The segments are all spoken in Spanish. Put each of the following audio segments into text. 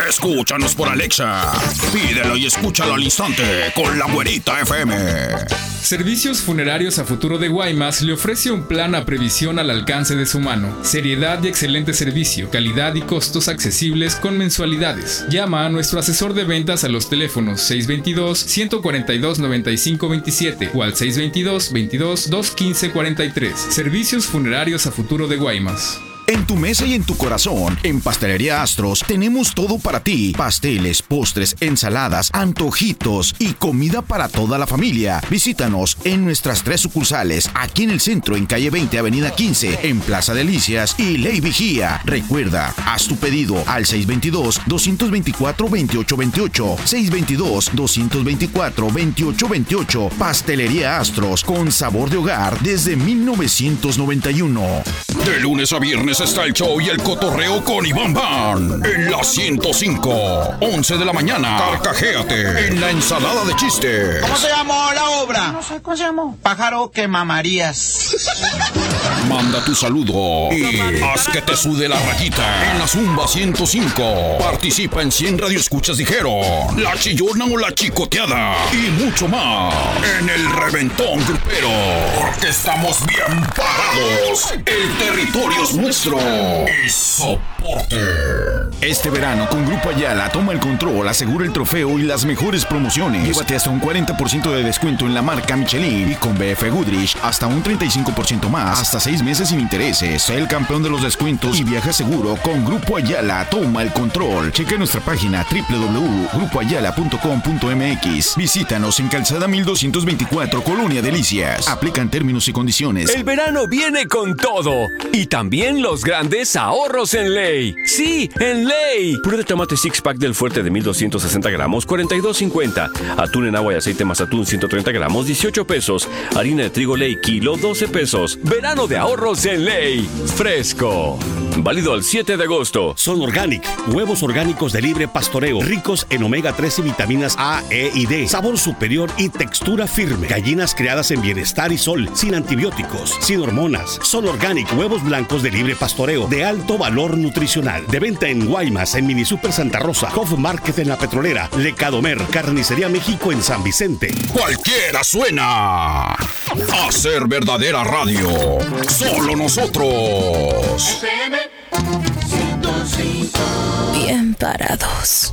Escúchanos por Alexa. Pídelo y escúchalo al instante con La Güerita FM. Servicios Funerarios a Futuro de Guaymas le ofrece un plan a previsión al alcance de su mano. Seriedad y excelente servicio, calidad y costos accesibles con mensualidades. Llama a nuestro asesor de ventas a los teléfonos 622-142-9527 o al 622-22-215-43. Servicios Funerarios a Futuro de Guaymas. En tu mesa y en tu corazón, en Pastelería Astros, tenemos todo para ti. Pasteles, postres, ensaladas, antojitos y comida para toda la familia. Visítanos en nuestras 3 sucursales, aquí en el centro, en calle 20, avenida 15, en Plaza Delicias y Ley Vigía. Recuerda, haz tu pedido al 622-224-2828. 622-224-2828. Pastelería Astros, con sabor de hogar desde 1991. De lunes a viernes está el show y el cotorreo con Iván Van en la 105, 11 de la mañana. Carcajéate en la ensalada de chistes. ¿Cómo se llamó la obra? No sé, ¿cómo se llamó? Pájaro que mamarías. Manda tu saludo y haz que te sude la rayita en la Zumba 105. Participa en 100 radioescuchas dijeron, La Chillona o La Chicoteada y mucho más en el Reventón Grupero. Porque estamos bien parados. El territorio es nuestro. Y soporte. Este verano con Grupo Ayala toma el control, asegura el trofeo y las mejores promociones. Llévate hasta un 40% de descuento en la marca Michelin y con BF Goodrich hasta un 35% más, hasta 6 meses sin intereses. Sé el campeón de los descuentos y viaja seguro con Grupo Ayala. Toma el control. Checa nuestra página www.grupoayala.com.mx. Visítanos en Calzada 1224, Colonia Delicias. Aplican términos y condiciones. El verano viene con todo y también los grandes ahorros en Ley. Sí, en Ley. Puré de tomate six pack del Fuerte de 1260 gramos, $42.50. Atún en agua y aceite más atún 130 gramos, $18. Harina de trigo Ley kilo, $12. Verano de ahorros en Ley. Fresco. Válido al 7 de agosto. Son Organic, huevos orgánicos de libre pastoreo, ricos en omega 3 y vitaminas A, E y D, sabor superior y textura firme. Gallinas criadas en bienestar y sol, sin antibióticos, sin hormonas. Son Organic, huevos blancos de libre pastoreo, de alto valor nutricional. De venta en Guaymas, en Mini Super Santa Rosa, Hof Market en La Petrolera, Lecadomer, Carnicería México en San Vicente. Cualquiera suena a ser verdadera radio. Solo nosotros. Bien parados.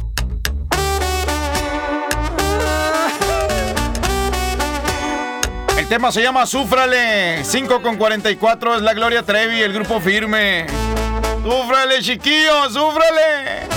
El tema se llama Súfrale. 5:44 es la Gloria Trevi, el grupo Firme. Súfrale, chiquillo, súfrale.